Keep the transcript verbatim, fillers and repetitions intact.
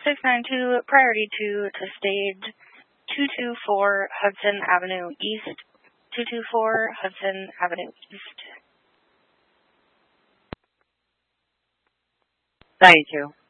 six nine two, priority to, to stage two two four Hudson Avenue East, two two four Hudson Avenue East. ninety-two.